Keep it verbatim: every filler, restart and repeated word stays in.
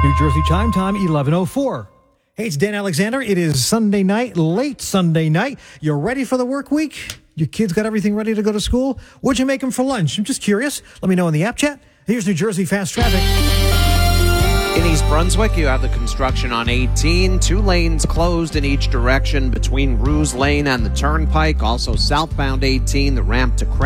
New Jersey Chime Time, eleven oh four. Hey, it's Dan Alexander. It is Sunday night, late Sunday night. You're ready for the work week? Your kids got everything ready to go to school? What'd you make them for lunch? I'm just curious. Let me know in the app chat. Here's New Jersey Fast Traffic. In East Brunswick, you have the construction on eighteen. Two lanes closed in each direction between Ruse Lane and the Turnpike. Also southbound eighteen, the ramp to Craig.